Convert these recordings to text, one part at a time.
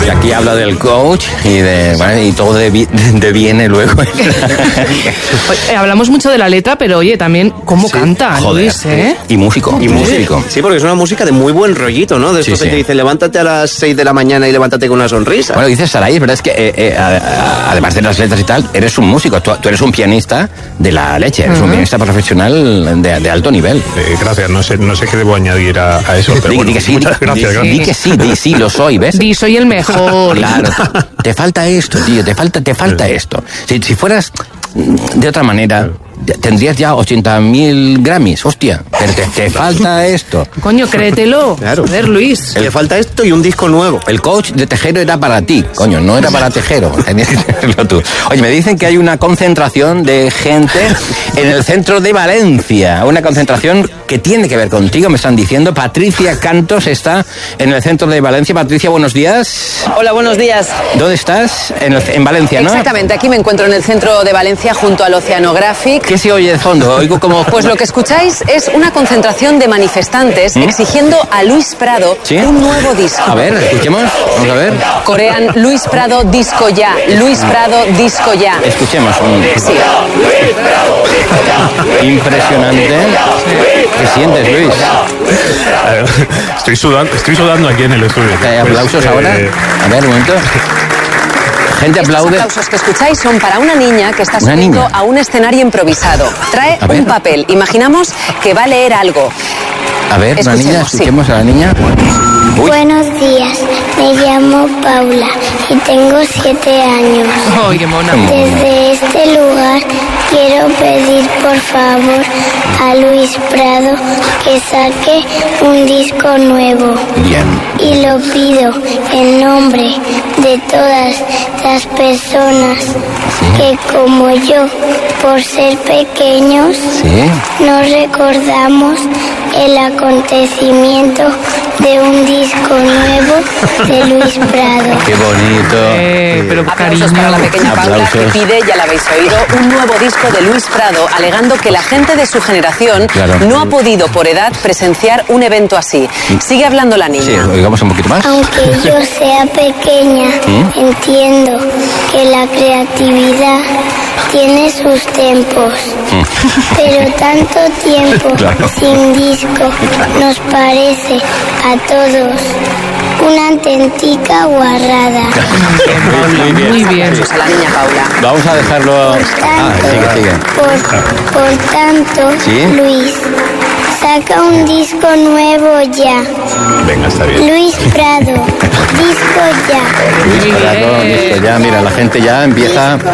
Y aquí habla del coach y todo deviene luego. Hablamos mucho de la letra, pero oye, también cómo canta Luis, ¿eh? Y músico. Sí, porque es una música de muy buen rollito, ¿no? De esto que te dice, levántate a las 6 de la mañana y levántate con una sonrisa. Bueno, dices Saray, es verdad, es que además de las letras y tal, eres un músico, tú eres un pianista de la leche, eres un pianista profesional de alto nivel. Gracias, no sé qué debo añadir a eso, pero bueno, muchas gracias. Di que sí, lo soy, ¿ves? Di, soy el mejor. Claro, te falta esto, tío, te falta esto. Si fueras de otra manera, tendrías ya 80.000 Grammys, hostia, pero te falta esto. Coño, créetelo. Claro. Joder, Luis. Le falta esto y un disco nuevo. El coach de Tejero era para ti, coño, no era para Tejero, tenías que tenerlo tú. Oye, me dicen que hay una concentración de gente en el centro de Valencia, una concentración que tiene que ver contigo, me están diciendo. Patricia Cantos está en el centro de Valencia. Patricia, buenos días. Hola, buenos días. ¿Dónde estás? En Valencia, ¿no? Exactamente, aquí me encuentro en el centro de Valencia junto al Oceanographic. ¿Qué se oye de fondo? Oigo como... Pues lo que escucháis es una concentración de manifestantes exigiendo a Luis Prado un nuevo disco. A ver, escuchemos, vamos a ver. Corean Luis Prado disco ya, Luis Prado disco ya. Escuchemos. Sí. Impresionante. ¿Qué sientes, Luis? Estoy sudando aquí en el estudio. ¿Hay aplausos ahora? A ver, un momento. Gente aplaude. Los aplausos que escucháis son para una niña que está subiendo a un escenario improvisado. Trae un papel. Imaginamos que va a leer algo. A ver, una niña, escuchemos a la niña. Buenos días, me llamo Paula y tengo 7 años. ¡Ay, qué mona! Desde este lugar quiero pedir por favor a Luis Prado que saque un disco nuevo. Bien. Y lo pido en nombre de todas las personas que como yo, por ser pequeños, no recordamos el acontecimiento de un disco nuevo de Luis Prado. ¡Qué bonito! Pero aplausos para la pequeña Paula, que pide, ya la habéis oído, un nuevo disco de Luis Prado, alegando que la gente de su generación no ha podido por edad presenciar un evento así. Sigue hablando la niña. Sí, oigamos un poquito más. Aunque yo sea pequeña, entiendo que la creatividad tiene sus tiempos. Pero tanto tiempo sin disco nos parece a todos una auténtica guarrada. Muy bien. A la niña Paula. Vamos a dejarlo... sigue. Por tanto, Luis, saca un disco nuevo ya. Venga, está bien. Luis Prado, disco ya. Luis Prado, disco ya. Mira, la gente ya empieza... Disco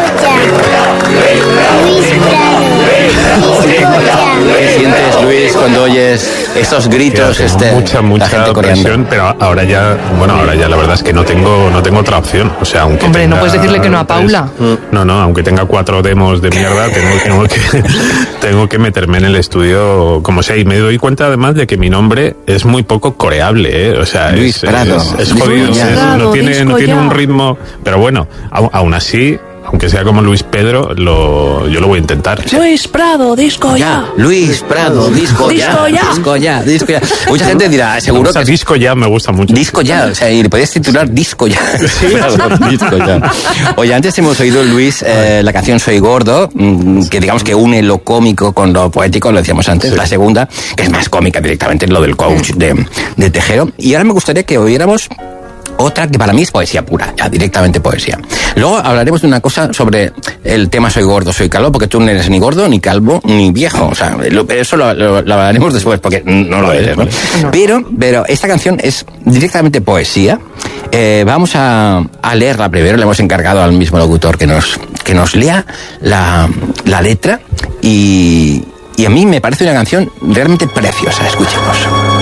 ya. Luis Prado, disco ya. ¿Qué sientes, Luis, cuando oyes estos gritos? Mucha presión, pero ahora ya la verdad es que no tengo otra opción. O sea, aunque hombre, no puedes decirle que no a Paula. No, aunque tenga 4 demos de mierda, tengo que meterme en el estudio como sea. Y me doy cuenta además de que mi nombre es muy poco coreable, ¿eh? O sea, Luis Prado. Es jodido. No tiene un ritmo, pero bueno, aún así, aunque sea como Luis Pedro, yo lo voy a intentar. Luis Prado, disco ya. Luis Prado, disco ya. Disco ya. Mucha gente dirá, seguro que... Disco ya me gusta mucho. Disco ya, o sea, y le podías titular disco ya. Disco ya. Oye, antes hemos oído, Luis, la canción Soy Gordo, que digamos que une lo cómico con lo poético, lo decíamos antes. La segunda, que es más cómica directamente, lo del coach de Tejero. Y ahora me gustaría que oyéramos otra que para mí es poesía pura, ya directamente poesía. Luego hablaremos de una cosa sobre el tema soy gordo, soy calvo, porque tú no eres ni gordo, ni calvo, ni viejo. O sea, eso lo hablaremos después, porque no lo eres, ¿no? Pero esta canción es directamente poesía. Vamos a leerla primero, le hemos encargado al mismo locutor que nos lea la letra y a mí me parece una canción realmente preciosa. Escuchemos.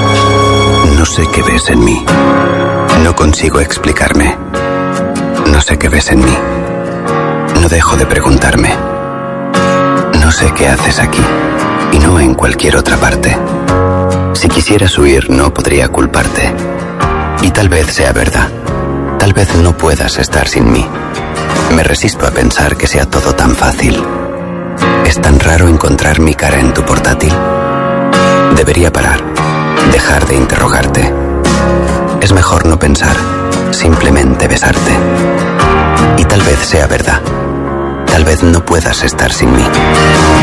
No sé qué ves en mí. No consigo explicarme. No sé qué ves en mí. No dejo de preguntarme. No sé qué haces aquí y no en cualquier otra parte. Si quisieras huir no podría culparte. Y tal vez sea verdad. Tal vez no puedas estar sin mí. Me resisto a pensar que sea todo tan fácil. ¿Es tan raro encontrar mi cara en tu portátil? Debería parar. Dejar de interrogarte. Es mejor no pensar. simplemente besarte. Y tal vez sea verdad. Tal vez no puedas estar sin mí.